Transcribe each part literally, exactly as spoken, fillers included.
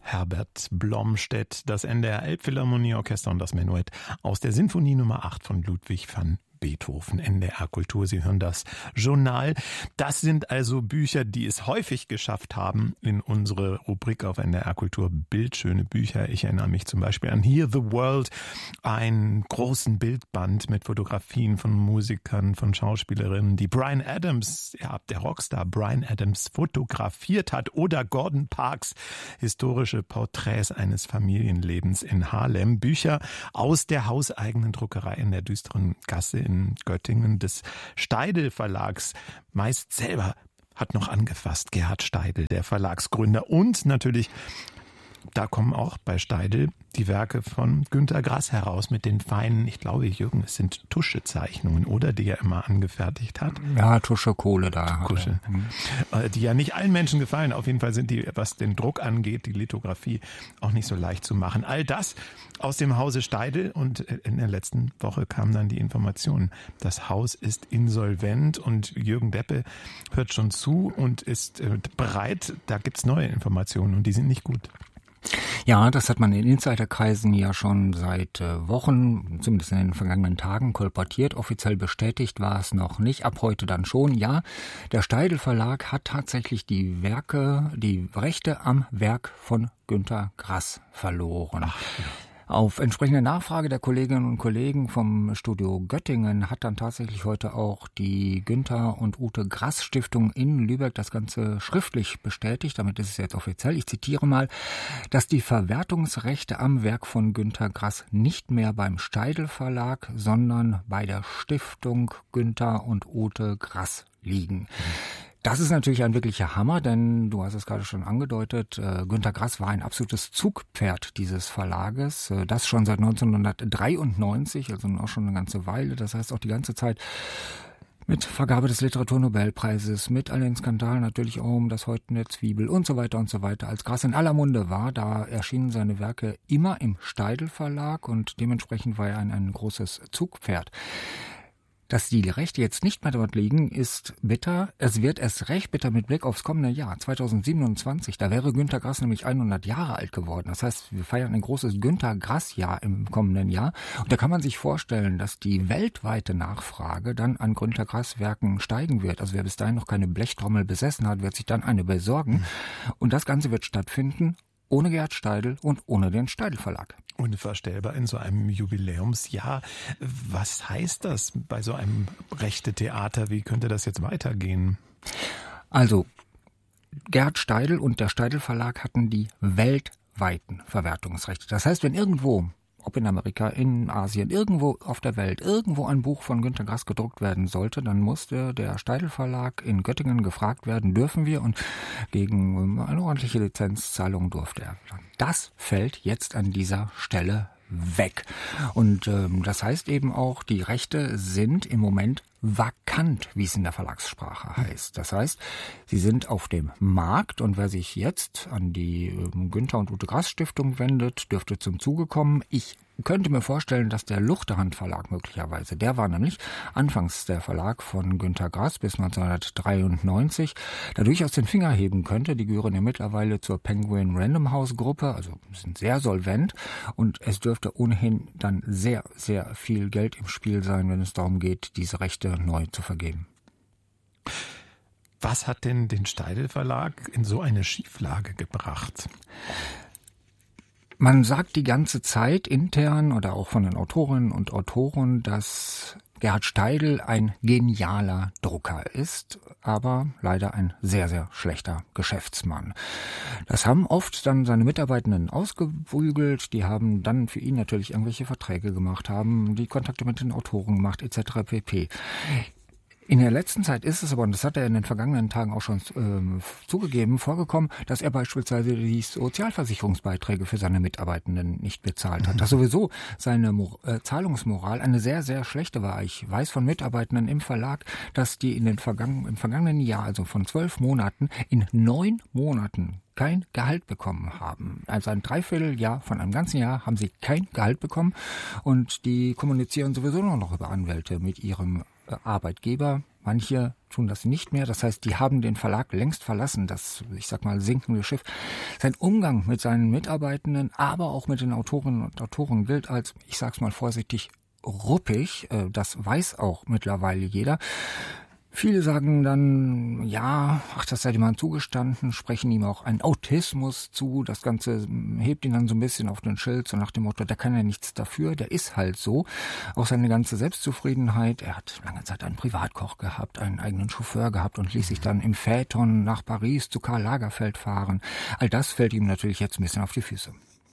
Herbert Blomstedt, das N D R Elbphilharmonieorchester und das Menuett aus der Sinfonie Nummer acht von Ludwig van Beethoven. N D R Kultur, Sie hören das Journal. Das sind also Bücher, die es häufig geschafft haben in unsere Rubrik auf N D R Kultur, bildschöne Bücher. Ich erinnere mich zum Beispiel an Hear the World, einen großen Bildband mit Fotografien von Musikern, von Schauspielerinnen, die Bryan Adams, ja, der Rockstar Bryan Adams fotografiert hat, oder Gordon Parks historische Porträts eines Familienlebens in Harlem. Bücher aus der hauseigenen Druckerei in der düsteren Gasse in Göttingen des Steidl Verlags, meist selber hat noch angefasst Gerhard Steidl, der Verlagsgründer. Und natürlich, da kommen auch bei Steidl die Werke von Günter Grass heraus mit den feinen, ich glaube, Jürgen, es sind Tuschezeichnungen, oder, die er immer angefertigt hat. Ja, Tusche, Kohle da. Tusche, mhm. Die ja nicht allen Menschen gefallen. Auf jeden Fall sind die, was den Druck angeht, die Lithografie, auch nicht so leicht zu machen. All das aus dem Hause Steidl, und in der letzten Woche kam dann die Information, das Haus ist insolvent, und Jürgen Deppe hört schon zu und ist bereit. Da gibt's neue Informationen und die sind nicht gut. Ja, das hat man in Insiderkreisen ja schon seit äh, Wochen, zumindest in den vergangenen Tagen, kolportiert. Offiziell bestätigt war es noch nicht, ab heute dann schon. Ja, der Steidl Verlag hat tatsächlich die Werke, die Rechte am Werk von Günter Grass verloren. Ach, ja. Auf entsprechende Nachfrage der Kolleginnen und Kollegen vom Studio Göttingen hat dann tatsächlich heute auch die Günter und Ute Grass Stiftung in Lübeck das Ganze schriftlich bestätigt. Damit ist es jetzt offiziell. Ich zitiere mal, dass die Verwertungsrechte am Werk von Günter Grass nicht mehr beim Steidl Verlag, sondern bei der Stiftung Günter und Ute Grass liegen. Mhm. Das ist natürlich ein wirklicher Hammer, denn du hast es gerade schon angedeutet, äh, Günter Grass war ein absolutes Zugpferd dieses Verlages, äh, das schon seit neunzehnhundertdreiundneunzig, also auch schon eine ganze Weile, das heißt auch die ganze Zeit mit Vergabe des Literaturnobelpreises, mit all den Skandalen natürlich auch um das Häuten der Zwiebel und so weiter und so weiter. Als Grass in aller Munde war, da erschienen seine Werke immer im Steidl Verlag und dementsprechend war er ein, ein großes Zugpferd. Dass die Rechte jetzt nicht mehr dort liegen, ist bitter. Es wird erst recht bitter mit Blick aufs kommende Jahr, zweitausendsiebenundzwanzig. Da wäre Günter Grass nämlich hundert Jahre alt geworden. Das heißt, wir feiern ein großes Günter Grass-Jahr im kommenden Jahr. Und da kann man sich vorstellen, dass die weltweite Nachfrage dann an Günter Grass-Werken steigen wird. Also wer bis dahin noch keine Blechtrommel besessen hat, wird sich dann eine besorgen. Und das Ganze wird stattfinden ohne Gerhard Steidl und ohne den Steidl Verlag. Unvorstellbar in so einem Jubiläumsjahr. Was heißt das bei so einem Rechte-Theater? Wie könnte das jetzt weitergehen? Also, Gerhard Steidl und der Steidl Verlag hatten die weltweiten Verwertungsrechte. Das heißt, wenn irgendwo, ob in Amerika, in Asien, irgendwo auf der Welt, irgendwo ein Buch von Günter Grass gedruckt werden sollte, dann musste der Steidl Verlag in Göttingen gefragt werden, dürfen wir? Und gegen eine ordentliche Lizenzzahlung durfte er. Das fällt jetzt an dieser Stelle weg. Und ähm, das heißt eben auch, die Rechte sind im Moment vakant, wie es in der Verlagssprache heißt. Das heißt, sie sind auf dem Markt, und wer sich jetzt an die ähm, Günter und Ute Grass Stiftung wendet, dürfte zum Zuge kommen. Ich könnte mir vorstellen, dass der Luchterhand Verlag möglicherweise, der war nämlich anfangs der Verlag von Günter Grass bis neunzehnhundertdreiundneunzig, da durchaus den Finger heben könnte. Die gehören ja mittlerweile zur Penguin Random House Gruppe, also sind sehr solvent, und es dürfte ohnehin dann sehr, sehr viel Geld im Spiel sein, wenn es darum geht, diese Rechte neu zu vergeben. Was hat denn den Steidl Verlag in so eine Schieflage gebracht? Man sagt die ganze Zeit intern oder auch von den Autorinnen und Autoren, dass Gerhard Steidl ein genialer Drucker ist, aber leider ein sehr, sehr schlechter Geschäftsmann. Das haben oft dann seine Mitarbeitenden ausgebügelt, die haben dann für ihn natürlich irgendwelche Verträge gemacht, haben die Kontakte mit den Autoren gemacht, et cetera pp. In der letzten Zeit ist es aber, und das hat er in den vergangenen Tagen auch schon ähm, zugegeben, vorgekommen, dass er beispielsweise die Sozialversicherungsbeiträge für seine Mitarbeitenden nicht bezahlt hat. Dass sowieso seine Mor- äh, Zahlungsmoral eine sehr, sehr schlechte war. Ich weiß von Mitarbeitenden im Verlag, dass die in den vergangen, im vergangenen Jahr, also von zwölf Monaten, in neun Monaten kein Gehalt bekommen haben. Also ein Dreivierteljahr von einem ganzen Jahr haben sie kein Gehalt bekommen, und die kommunizieren sowieso nur noch über Anwälte mit ihrem Arbeitgeber. Manche tun das nicht mehr. Das heißt, die haben den Verlag längst verlassen, das, ich sag mal, sinkende Schiff. Sein Umgang mit seinen Mitarbeitenden, aber auch mit den Autorinnen und Autoren gilt als, ich sag's mal vorsichtig, ruppig. Das weiß auch mittlerweile jeder. Viele sagen dann, ja, ach, das sei ihm mal zugestanden, sprechen ihm auch einen Autismus zu. Das Ganze hebt ihn dann so ein bisschen auf den Schild, so nach dem Motto, der kann ja nichts dafür, der ist halt so. Auch seine ganze Selbstzufriedenheit. Er hat lange Zeit einen Privatkoch gehabt, einen eigenen Chauffeur gehabt und ließ sich dann im Phaeton nach Paris zu Karl Lagerfeld fahren. All das fällt ihm natürlich jetzt ein bisschen auf die Füße.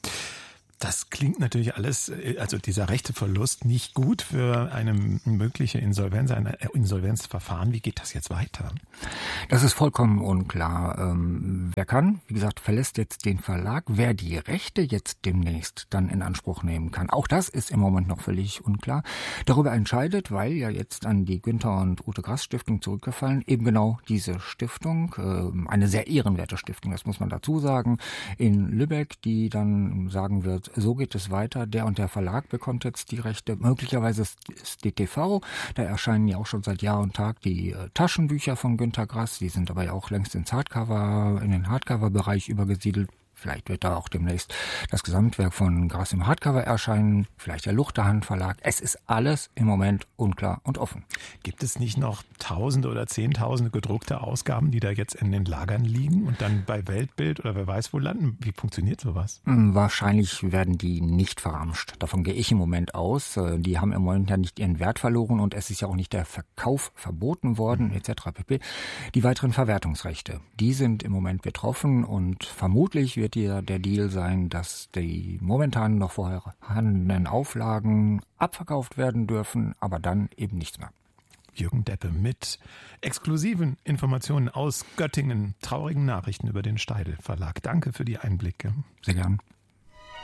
Das klingt natürlich alles, also dieser Rechteverlust, nicht gut für eine mögliche Insolvenz, ein Insolvenzverfahren. Wie geht das jetzt weiter? Das ist vollkommen unklar. Ähm, wer kann, wie gesagt, verlässt jetzt den Verlag. Wer die Rechte jetzt demnächst dann in Anspruch nehmen kann, auch das ist im Moment noch völlig unklar. Darüber entscheidet, weil ja jetzt an die Günther und Ute Grass Stiftung zurückgefallen, eben genau diese Stiftung, äh, eine sehr ehrenwerte Stiftung, das muss man dazu sagen, in Lübeck, die dann sagen wird, so geht es weiter. Der und der Verlag bekommt jetzt die Rechte. Möglicherweise ist D T V. Da erscheinen ja auch schon seit Jahr und Tag die äh, Taschenbücher von Günter Grass. Die sind aber ja auch längst ins Hardcover, in den Hardcover-Bereich übergesiedelt. Vielleicht wird da auch demnächst das Gesamtwerk von Grass im Hardcover erscheinen, vielleicht der Luchterhand Verlag. Es ist alles im Moment unklar und offen. Gibt es nicht noch Tausende oder Zehntausende gedruckte Ausgaben, die da jetzt in den Lagern liegen und dann bei Weltbild oder wer weiß wo landen? Wie funktioniert sowas? Wahrscheinlich werden die nicht verramscht. Davon gehe ich im Moment aus. Die haben im Moment ja nicht ihren Wert verloren und es ist ja auch nicht der Verkauf verboten worden, et cetera pp. Die weiteren Verwertungsrechte, die sind im Moment betroffen und vermutlich wird hier der Deal sein, dass die momentan noch vorhandenen Auflagen abverkauft werden dürfen, aber dann eben nichts mehr. Jürgen Deppe mit exklusiven Informationen aus Göttingen, traurigen Nachrichten über den Steidl Verlag. Danke für die Einblicke. Sehr gern.